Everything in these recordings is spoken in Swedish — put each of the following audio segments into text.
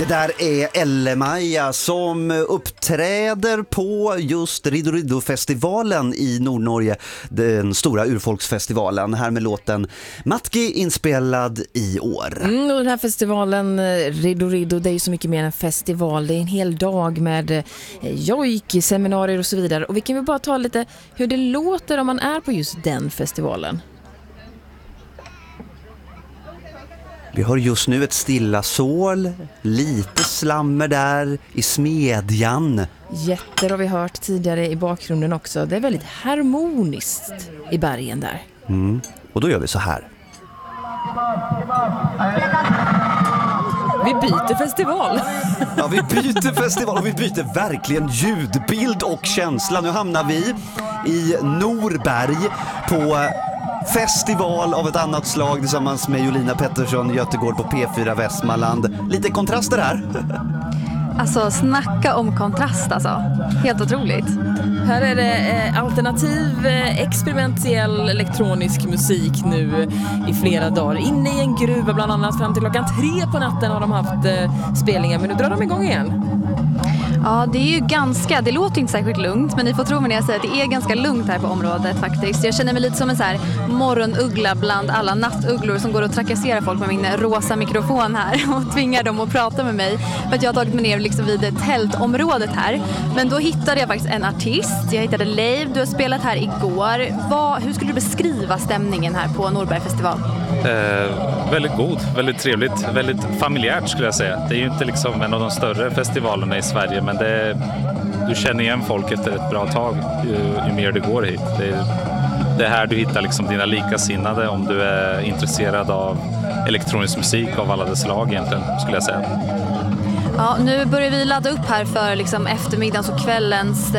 Det där är Elle-Maja som uppträder på just Riddu Riddu-festivalen i Nordnorge, den stora urfolksfestivalen, här med låten Matki inspelad i år. Och den här festivalen Riddu Riddu, det är ju så mycket mer än en festival, det är en hel dag med jojk, seminarier och så vidare. Och vi kan väl bara ta lite hur det låter om man är på just den festivalen. Vi har just nu ett stilla sål, lite slammer där i smedjan. Jätter har vi hört tidigare i bakgrunden också. Det är väldigt harmoniskt i bergen där. Och då gör vi så här. Vi byter festival. Ja, vi byter festival och vi byter verkligen ljudbild och känsla. Nu hamnar vi i Norberg på festival av ett annat slag tillsammans med Jolina Pettersson Göteborg på P4 Västmanland. Lite kontraster här. Alltså snacka om kontrast alltså. Helt otroligt. Här är det alternativ, experimentell elektronisk musik nu i flera dagar. Inne i en gruva bland annat fram till klockan 3 på natten har de haft spelningar. Men nu drar de igång igen. Ja, det är ju ganska, det låter inte särskilt lugnt, men ni får tro mig när jag säger att det är ganska lugnt här på området faktiskt. Jag känner mig lite som en så här morgonuggla bland alla nattugglor som går och trakasserar folk med min rosa mikrofon här och tvingar dem att prata med mig. För att jag har tagit mig ner liksom vid tältområdet här. Men då hittade jag faktiskt en artist. Jag hittade Leif, du har spelat här igår. Hur skulle du beskriva stämningen här på Norberg festival? Väldigt god, väldigt trevligt, väldigt familjärt skulle jag säga. Det är ju inte liksom en av de större festivalerna i Sverige, men du känner igen folk efter ett bra tag ju mer du går hit. Det är här du hittar liksom dina likasinnade om du är intresserad av elektronisk musik av alla dess slag egentligen, skulle jag säga. Ja, nu börjar vi ladda upp här för liksom eftermiddagens och kvällens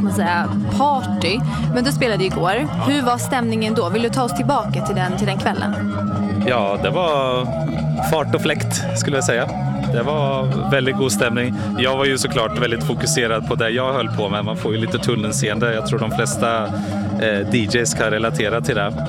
party. Men du spelade igår. Hur var stämningen då? Vill du ta oss tillbaka till den kvällen? Ja, det var fart och fläkt skulle jag säga. Det var väldigt god stämning. Jag var ju såklart väldigt fokuserad på det jag höll på med. Man får ju lite tunnelseende. Jag tror de flesta DJs kan relatera till det.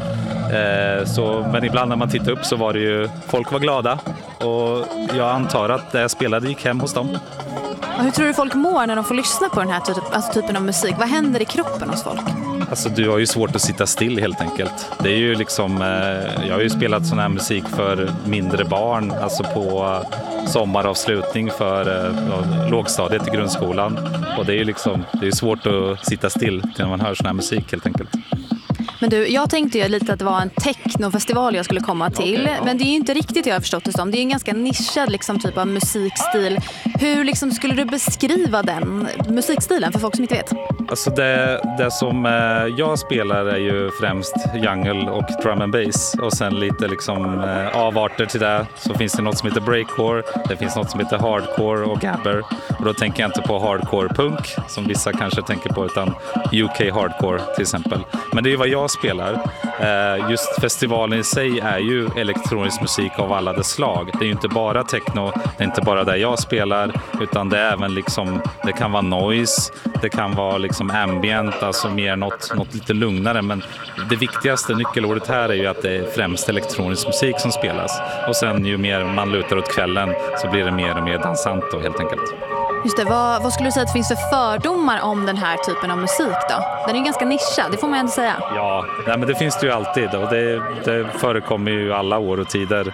Men ibland när man tittar upp så var det ju, folk var glada. Och jag antar att det jag spelade gick hem hos dem. Och hur tror du folk mår när de får lyssna på den här typen av musik? Vad händer i kroppen hos folk? Alltså du har ju svårt att sitta still helt enkelt. Det är ju liksom, jag har ju spelat sån här musik för mindre barn, alltså på sommaravslutning för lågstadiet i grundskolan. Och det är ju liksom, det är svårt att sitta still när man hör sån här musik helt enkelt. Men du, jag tänkte ju lite att det var en technofestival jag skulle komma till. Okay, ja. Men det är ju inte riktigt jag har förstått det som. Det är en ganska nischad liksom, typ av musikstil. Hur liksom, skulle du beskriva den musikstilen för folk som inte vet? Alltså det som jag spelar är ju främst jungle och drum and bass. Och sen lite liksom avarter till det. Så finns det något som heter breakcore. Det finns något som heter hardcore och gabber. Och då tänker jag inte på hardcore punk som vissa kanske tänker på, utan UK hardcore till exempel. Men det är ju vad jag spelar. Just festivalen i sig är ju elektronisk musik av alla dess slag. Det är ju inte bara techno, det är inte bara där jag spelar, utan det är även liksom, det kan vara noise, det kan vara liksom ambient, alltså mer något lite lugnare, men det viktigaste nyckelordet här är ju att det är främst elektronisk musik som spelas. Och sen ju mer man lutar åt kvällen så blir det mer och mer dansant då, helt enkelt. Just det, vad skulle du säga att det finns för fördomar om den här typen av musik då? Den är ju ganska nischad, det får man ändå säga. Ja, men det finns det ju alltid och det förekommer ju alla år och tider.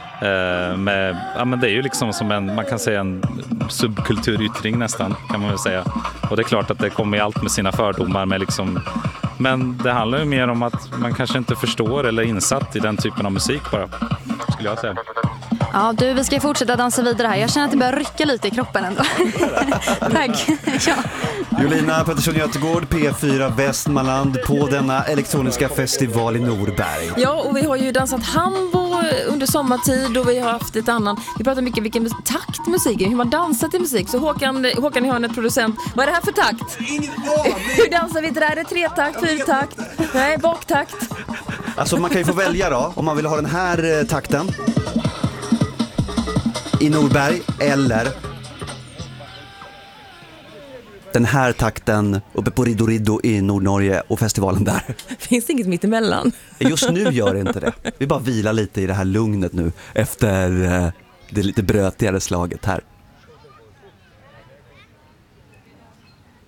Men det är ju liksom som man kan säga en subkulturyttring nästan, kan man väl säga. Och det är klart att det kommer allt med sina fördomar med liksom, men det handlar ju mer om att man kanske inte förstår eller är insatt i den typen av musik bara, skulle jag säga. Ja, du, vi ska fortsätta dansa vidare här. Jag känner att det börjar rycka lite i kroppen ändå. Tack. Ja. Jolina Pettersson Göteborg, P4 Västmanland på denna elektroniska festival i Norberg. Ja, och vi har ju dansat hambo under sommartid och vi har haft ett annat. Vi pratar mycket om vilken takt musiken, hur man dansar till musik. Så Håkan i hörnet, producent, vad är det här för takt? Hur dansar vi? Är det tretakt, fyrtakt? Nej, baktakt. Alltså man kan ju få välja då, om man vill ha den här takten i Norberg eller den här takten uppe på Riddu Riddu i Nordnorge och festivalen där. Finns det inget mitt emellan? Just nu gör det inte det. Vi bara vilar lite i det här lugnet nu efter det lite brötigare slaget här.